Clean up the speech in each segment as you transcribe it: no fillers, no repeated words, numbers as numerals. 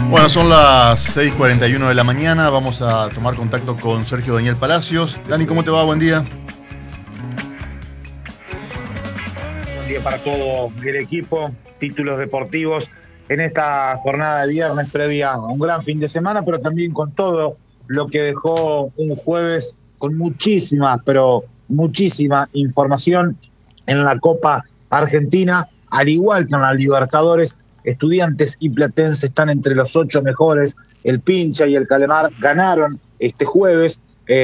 Bueno, son las 6:41 de la mañana. Vamos a tomar contacto con Sergio Daniel Palacios. Dani, ¿cómo te va? Buen día. Buen día para todo el equipo. Títulos deportivos en esta jornada de viernes previa a un gran fin de semana, pero también con todo lo que dejó un jueves con muchísima, pero muchísima información en la Copa Argentina, al igual que en la Libertadores. Estudiantes y Platense están entre los 8 mejores. El Pincha y el Calamar ganaron este jueves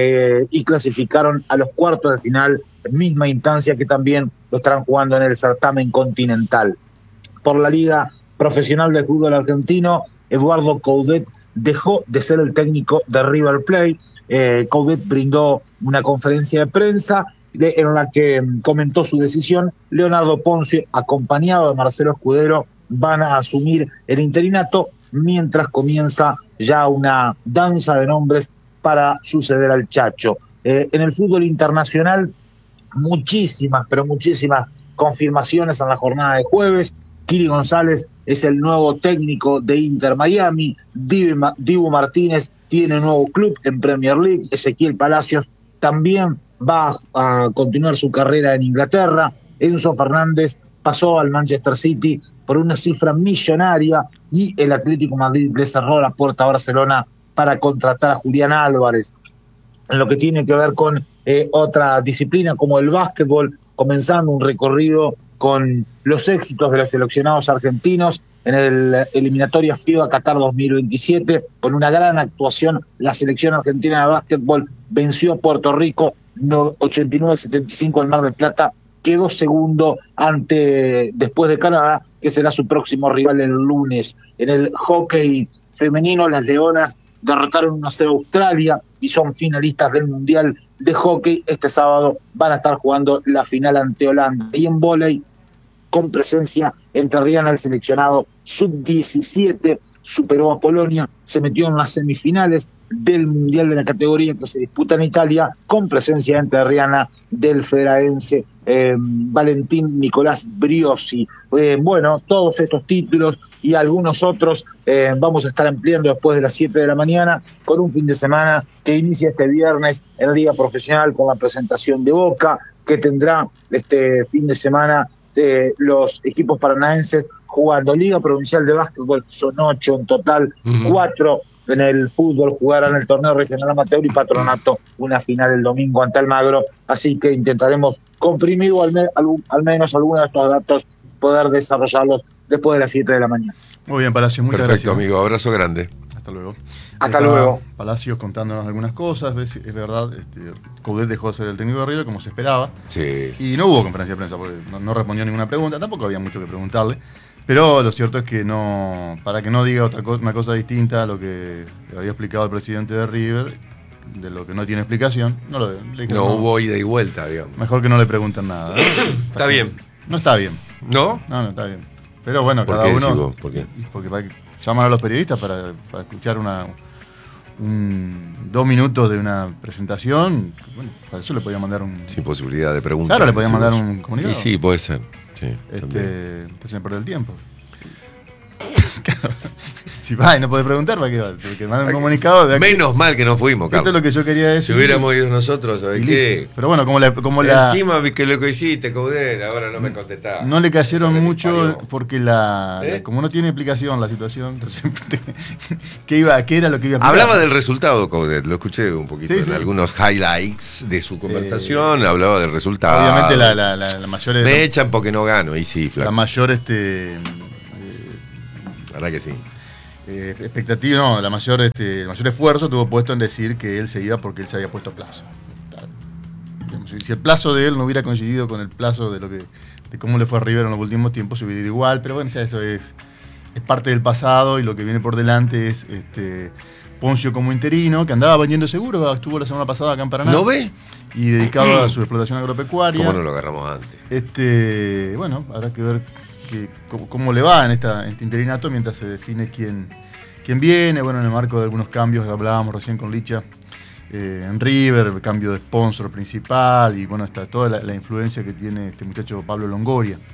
y clasificaron a los cuartos de final, misma instancia que también lo estarán jugando en el certamen continental. Por la Liga Profesional del Fútbol Argentino, Eduardo Coudet dejó de ser el técnico de River Plate. Coudet brindó una conferencia de prensa en la que comentó su decisión. Leonardo Poncio, acompañado de Marcelo Escudero, van a asumir el interinato mientras comienza ya una danza de nombres para suceder al Chacho. En el fútbol internacional, muchísimas, pero muchísimas confirmaciones en la jornada de jueves. Kiri González es el nuevo técnico de Inter Miami. Dibu Martínez tiene nuevo club en Premier League. Ezequiel Palacios también va a continuar su carrera en Inglaterra. Enzo Fernández pasó al Manchester City por una cifra millonaria y el Atlético Madrid le cerró la puerta a Barcelona para contratar a Julián Álvarez. En lo que tiene que ver con otra disciplina como el básquetbol, comenzando un recorrido con los éxitos de los seleccionados argentinos en el eliminatoria FIBA Qatar 2027. Con una gran actuación, la selección argentina de básquetbol venció a Puerto Rico 89-75 en Mar del Plata. Quedó segundo después de Canadá, que será su próximo rival el lunes. En el hockey femenino, las Leonas derrotaron 1-0 a Australia y son finalistas del Mundial de Hockey. Este sábado van a estar jugando la final ante Holanda. Y en vóley, con presencia entrerriana, el seleccionado sub-17 superó a Polonia, se metió en las semifinales del Mundial de la categoría que se disputa en Italia, con presencia entrerriana del federaense Valentín Nicolás Briossi. Bueno, todos estos títulos y algunos otros vamos a estar ampliando después de las 7 de la mañana, con un fin de semana que inicia este viernes en la Liga Profesional con la presentación de Boca, que tendrá este fin de semana los equipos paranaenses jugando Liga Provincial de Básquetbol. Son 8 en total, 4 en el fútbol, jugarán el torneo regional amateur y Patronato una final el domingo ante Almagro. Así que intentaremos comprimir al menos algunos de estos datos, poder desarrollarlos después de las 7 de la mañana. Muy bien, Palacios, muchas Perfecto, gracias. amigo, abrazo grande. Hasta luego. Hasta luego. Palacios contándonos algunas cosas. Es verdad, Coudet dejó de ser el técnico de River como se esperaba. Sí. Y no hubo conferencia de prensa porque no respondió ninguna pregunta. Tampoco había mucho que preguntarle. Pero lo cierto es que no, para que no diga una cosa distinta a lo que había explicado el presidente de River, de lo que no tiene explicación, le dije, No hubo ida y vuelta, digamos. mejor que no le pregunten nada. Está bien. No está bien. ¿No? No, está bien. Pero bueno, ¿Por cada qué, uno. decís vos? ¿Por qué? Porque llaman a los periodistas para escuchar 2 minutos de una presentación. Bueno, para eso le podía mandar sin posibilidad de preguntar. Claro, le podía mandar un comunicado. Y sí, puede ser. Sí, entonces me pierde el tiempo. Si va y no puede preguntar, ¿para qué va? Que manda un comunicado de aquí. Menos mal que no fuimos, Carlos. Esto es lo que yo quería decir. Si hubiéramos ido nosotros, ¿sabes qué? Pero bueno, Encima vi que lo que hiciste, Coudet, ahora no me contestás. No le cayeron mucho porque como no tiene explicación la situación, ¿qué era lo que iba a explicar? Hablaba del resultado, Coudet, lo escuché un poquito en algunos highlights de su conversación, hablaba del resultado. Obviamente la mayor... Me echan porque no gano, y sí, flaco. La mayor... La verdad que sí. Expectativa, no, el mayor esfuerzo tuvo puesto en decir que él se iba porque él se había puesto plazo. Si el plazo de él no hubiera coincidido con el plazo de cómo le fue a River en los últimos tiempos, se hubiera ido igual, pero bueno, ya eso es parte del pasado y lo que viene por delante es Poncio como interino, que andaba vendiendo seguro, estuvo la semana pasada acá en Paraná. ¿No ve? Y dedicado a su explotación agropecuaria. ¿Cómo no lo agarramos antes? Bueno, habrá que ver cómo le va en este interinato mientras se define quién viene. Bueno, en el marco de algunos cambios, hablábamos recién con Licha, en River, el cambio de sponsor principal y bueno, está toda la influencia que tiene este muchacho Pablo Longoria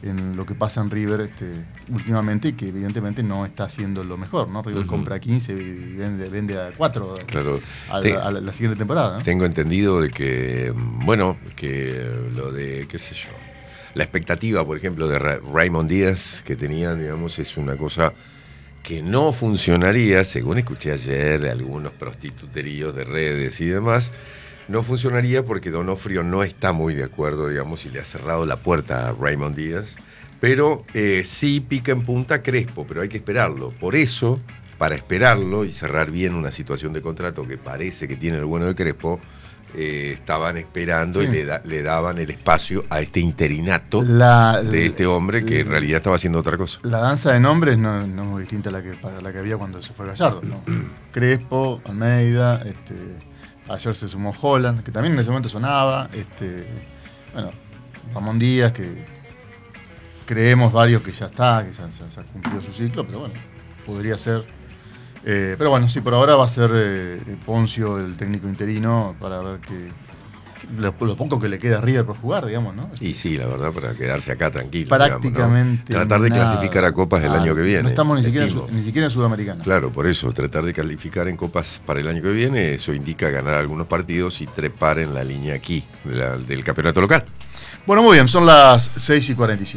en lo que pasa en River últimamente, y que evidentemente no está haciendo lo mejor, ¿no? River compra 15 y vende a 4 claro. a la siguiente temporada, ¿no? Tengo entendido de que, bueno, que lo de, qué sé yo, la expectativa, por ejemplo, de Raymond Díaz que tenían, digamos, es una cosa que no funcionaría, según escuché ayer algunos prostituteríos de redes y demás. No funcionaría porque Donofrio no está muy de acuerdo, digamos, y le ha cerrado la puerta a Raymond Díaz, pero sí pica en punta Crespo, pero hay que esperarlo. Por eso, para esperarlo y cerrar bien una situación de contrato que parece que tiene el bueno de Crespo, estaban esperando y le daban el espacio a este interinato de este hombre que en realidad estaba haciendo otra cosa. La danza de nombres no es muy distinta a la que había cuando se fue Gallardo, ¿no? Crespo, Almeida, ayer se sumó Holland, que también en ese momento sonaba, bueno, Ramón Díaz, que creemos varios que ya está, que ya se ha cumplido su ciclo, pero bueno, podría ser. Pero bueno, sí, por ahora va a ser Poncio el técnico interino para ver lo poco que le queda a River por jugar, digamos, ¿no? Y sí, la verdad, para quedarse acá tranquilo. Prácticamente. Digamos, ¿no? Tratar de clasificar a Copas el año que viene. No estamos ni siquiera en Sudamericana. Claro, por eso, tratar de calificar en Copas para el año que viene, eso indica ganar algunos partidos y trepar en la línea aquí, del campeonato local. Bueno, muy bien, son las 6:47.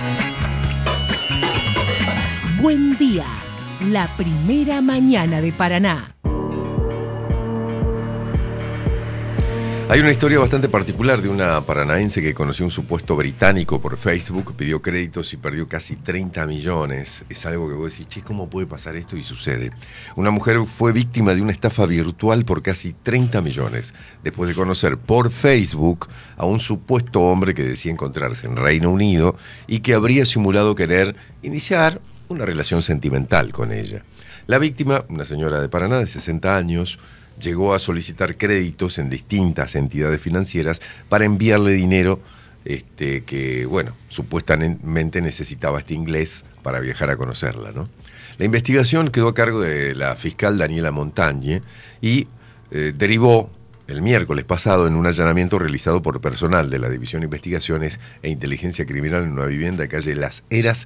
Buen día, la primera mañana de Paraná. Hay una historia bastante particular de una paranaense que conoció a un supuesto británico por Facebook, pidió créditos y perdió casi 30 millones. Es algo que vos decís, che, ¿cómo puede pasar esto? Y sucede. Una mujer fue víctima de una estafa virtual por casi 30 millones, después de conocer por Facebook a un supuesto hombre que decía encontrarse en Reino Unido y que habría simulado querer iniciar una relación sentimental con ella. La víctima, una señora de Paraná de 60 años, llegó a solicitar créditos en distintas entidades financieras para enviarle dinero que, bueno, supuestamente necesitaba este inglés para viajar a conocerla, ¿no? La investigación quedó a cargo de la fiscal Daniela Montañe y derivó el miércoles pasado en un allanamiento realizado por personal de la División de Investigaciones e Inteligencia Criminal en una vivienda de calle Las Heras,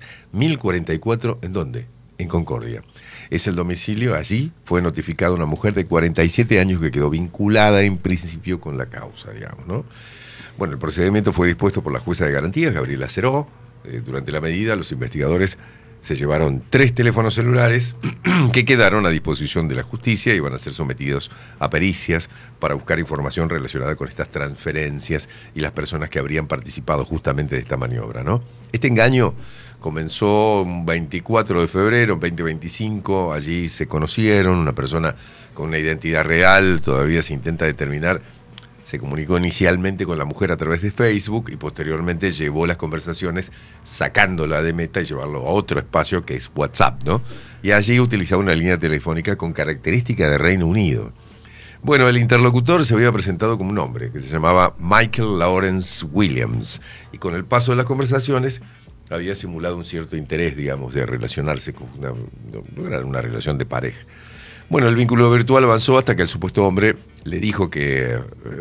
1044, ¿en dónde? En Concordia. Es el domicilio, allí fue notificada una mujer de 47 años que quedó vinculada en principio con la causa, digamos, ¿no? Bueno, el procedimiento fue dispuesto por la jueza de garantías, Gabriela Ceró. Durante la medida, los investigadores se llevaron 3 teléfonos celulares que quedaron a disposición de la justicia y van a ser sometidos a pericias para buscar información relacionada con estas transferencias y las personas que habrían participado justamente de esta maniobra, ¿no? Este engaño comenzó un 24 de febrero, en 2025, allí se conocieron, una persona con una identidad real, todavía se intenta determinar, se comunicó inicialmente con la mujer a través de Facebook y posteriormente llevó las conversaciones sacándola de Meta y llevarlo a otro espacio que es WhatsApp, ¿no? Y allí utilizaba una línea telefónica con característica de Reino Unido. Bueno, el interlocutor se había presentado como un hombre que se llamaba Michael Lawrence Williams y con el paso de las conversaciones había simulado un cierto interés, digamos, de relacionarse con una relación de pareja. Bueno, el vínculo virtual avanzó hasta que el supuesto hombre le dijo que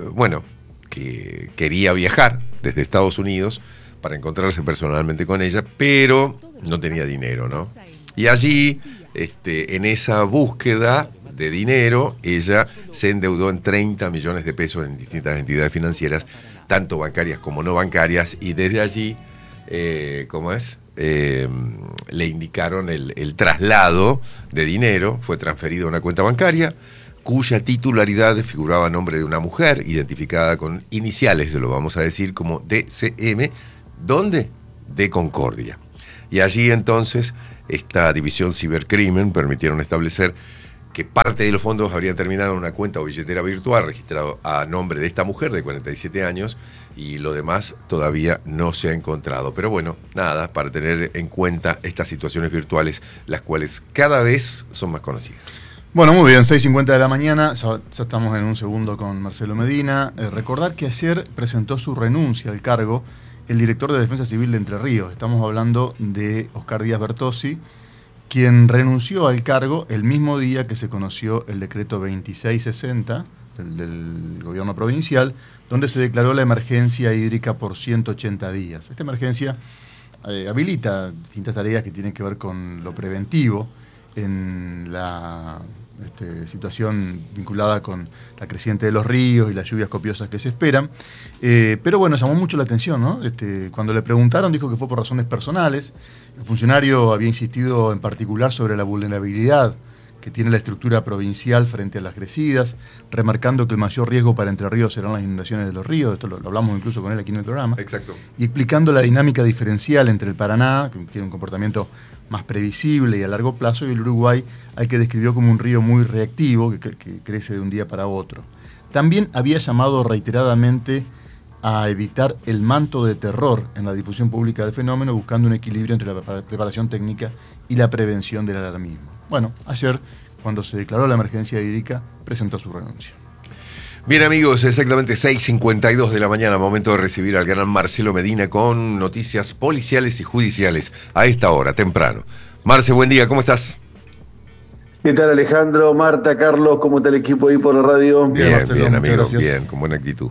quería viajar desde Estados Unidos para encontrarse personalmente con ella, pero no tenía dinero, ¿no? Y allí, en esa búsqueda de dinero, ella se endeudó en 30 millones de pesos en distintas entidades financieras, tanto bancarias como no bancarias, y desde allí le indicaron el traslado de dinero, fue transferido a una cuenta bancaria cuya titularidad figuraba a nombre de una mujer identificada con iniciales, lo vamos a decir como DCM, ¿dónde? De Concordia. Y allí entonces esta división cibercrimen permitieron establecer que parte de los fondos habrían terminado en una cuenta o billetera virtual registrada a nombre de esta mujer de 47 años y lo demás todavía no se ha encontrado. Pero bueno, nada, para tener en cuenta estas situaciones virtuales, las cuales cada vez son más conocidas. Bueno, muy bien, 6:50 de la mañana, ya estamos en un segundo con Marcelo Medina. Recordar que ayer presentó su renuncia al cargo el director de Defensa Civil de Entre Ríos. Estamos hablando de Oscar Díaz Bertozzi, quien renunció al cargo el mismo día que se conoció el decreto 2660 del gobierno provincial, donde se declaró la emergencia hídrica por 180 días. Esta emergencia habilita distintas tareas que tienen que ver con lo preventivo en la situación vinculada con la creciente de los ríos y las lluvias copiosas que se esperan. Pero bueno, llamó mucho la atención, ¿no? Cuando le preguntaron, dijo que fue por razones personales. El funcionario había insistido en particular sobre la vulnerabilidad que tiene la estructura provincial frente a las crecidas, remarcando que el mayor riesgo para Entre Ríos serán las inundaciones de los ríos. Esto lo hablamos incluso con él aquí en el programa. Exacto. Y explicando la dinámica diferencial entre el Paraná, que tiene un comportamiento más previsible y a largo plazo, y el Uruguay, al que describió como un río muy reactivo, que crece de un día para otro. También había llamado reiteradamente a evitar el manto de terror en la difusión pública del fenómeno, buscando un equilibrio entre la preparación técnica y la prevención del alarmismo. Bueno, ayer, cuando se declaró la emergencia hídrica, presentó su renuncia. Bien, amigos, exactamente 6:52 de la mañana, momento de recibir al gran Marcelo Medina con noticias policiales y judiciales a esta hora, temprano. Marce, buen día, ¿cómo estás? ¿Qué tal, Alejandro, Marta, Carlos? ¿Cómo está el equipo ahí por la radio? Bien, Marcelo, bien, muchas amigo, gracias. bien, con buena actitud.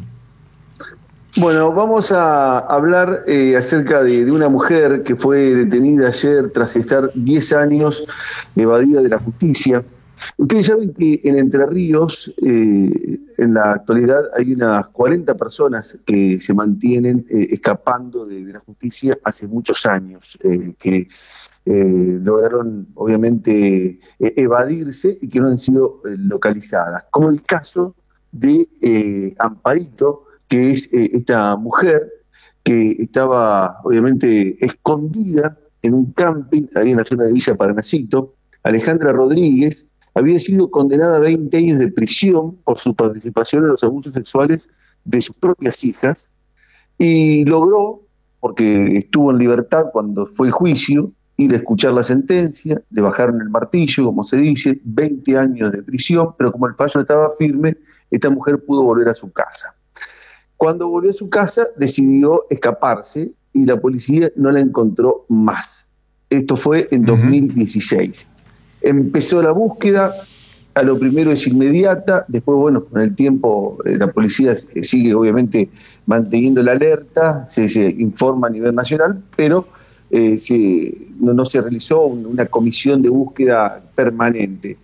Bueno, vamos a hablar acerca de una mujer que fue detenida ayer tras estar 10 años evadida de la justicia. Ustedes saben que en Entre Ríos, en la actualidad, hay unas 40 personas que se mantienen escapando de la justicia hace muchos años, que lograron, obviamente, evadirse y que no han sido localizadas. Como el caso de Amparito, que es esta mujer que estaba, obviamente, escondida en un camping, ahí en la zona de Villa Paranacito. Alejandra Rodríguez había sido condenada a 20 años de prisión por su participación en los abusos sexuales de sus propias hijas, y logró, porque estuvo en libertad cuando fue el juicio, ir a escuchar la sentencia, le bajaron el martillo, como se dice, 20 años de prisión, pero como el fallo estaba firme, esta mujer pudo volver a su casa. Cuando volvió a su casa, decidió escaparse y la policía no la encontró más. Esto fue en 2016. Empezó la búsqueda, a lo primero es inmediata, después, bueno, con el tiempo la policía sigue obviamente manteniendo la alerta, se informa a nivel nacional, pero no se realizó una comisión de búsqueda permanente.